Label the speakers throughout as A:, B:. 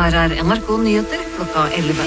A: Her NRK Nyheter klokka 11.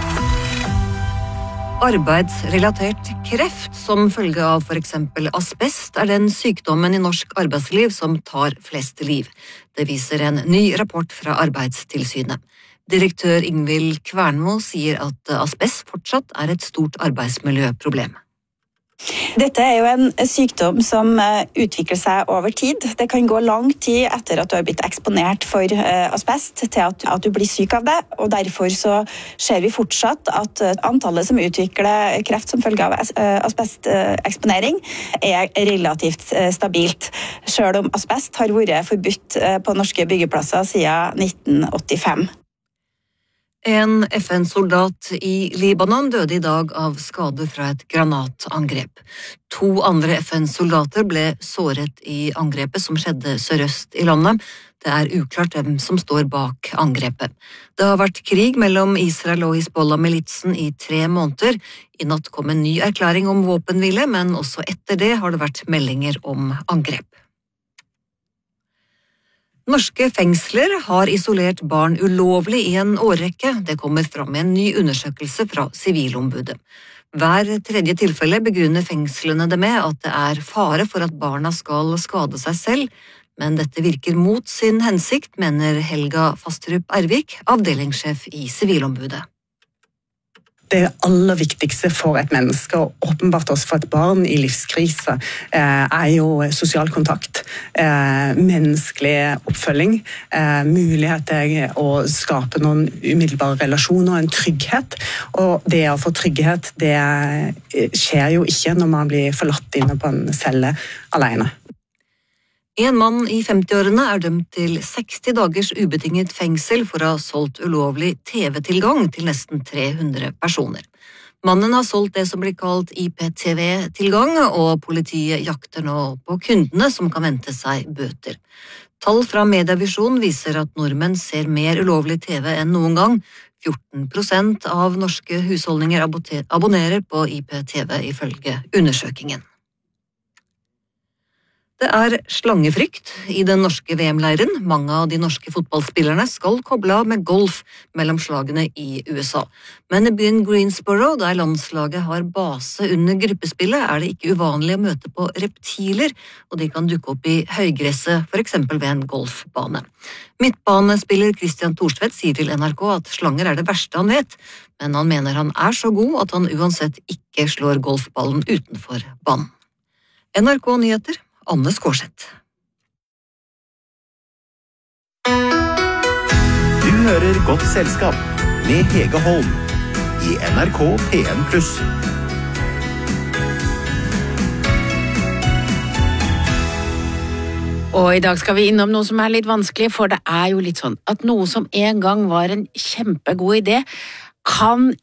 A: Arbeidsrelatert kreft som følge av for eksempel asbest den sykdommen i norsk arbeidsliv som tar flest liv. Det viser en ny rapport fra Arbeidstilsynet. Direktør Ingvild Kvernmo sier at asbest fortsatt et stort arbeidsmiljøproblem.
B: Dette jo en sykdom som utvikler seg over tid. Det kan gå lang tid etter at du har blitt eksponert for asbest til at du blir syk av det, og derfor så ser vi fortsatt at antallet som utvikler kreft som følge av asbesteksponering relativt stabilt, selv om asbest har vært forbudt på norske byggeplasser siden 1985.
A: En FN-soldat i Libanon døde i dag av skade fra et granatangrep. 2 andre FN-soldater ble såret i angrepet som skjedde sørøst i landet. Det uklart hvem som står bak angrepet. Det har vært krig mellom Israel og Hizbollah-militsen i 3 måneder. I natt kom en ny erklæring om våpenhvile, men også etter det har det vært meldinger om angrep. Norske fengsler har isolert barn ulovlig i en årrekke. Det kommer fram i en ny undersøkelse fra Sivilombudet. Hver tredje tilfelle begrunner fengslene det med at det fare for at barna skal skade seg selv, men dette virker mot sin hensikt, mener Helga Fasterup Ervik, avdelingssjef i Sivilombudet.
C: Det aller viktigste for et menneske, og åpenbart også for et barn i livskrise, jo sosial kontakt, menneskelig oppfølging, mulighet til å skape noen umiddelbare relasjoner, en trygghet. Og det å få trygghet, det skjer jo ikke når man blir forlatt inne på en celle alene.
A: En mann i 50-årene dømt til 60 dagers ubetinget fengsel for å ha solgt ulovlig TV-tilgang til nesten 300 personer. Mannen har solgt det som blir kalt IPTV-tilgang, og politiet jakter nå på kundene som kan vente seg bøter. Tall fra Medievisjon viser at nordmenn ser mer ulovlig TV enn noen gang. 14% av norske husholdninger abonnerer på IPTV ifølge undersøkingen. Det slangefrykt i den norske VM-leiren. Mange av de norske fotballspillerne skal koble av med golf mellom slagene i USA. Men i byen Greensboro, der landslaget har base under gruppespillet, det ikke uvanlig å møte på reptiler, og de kan dukke opp i høygresset, for eksempel ved en golfbane. Midtbanespiller Christian Thorstvedt sier til NRK at slanger det verste han vet, men han mener han så god at han uansett ikke slår golfballen utenfor banen. NRK Nyheter, Anne Skårseth.
D: Du hører Godt selskap med Hege Holm i NRK P1+.
E: Og i dag skal vi innom noe som litt vanskelig, for det jo litt sånn at noe som en gang var en kjempegod idé, kan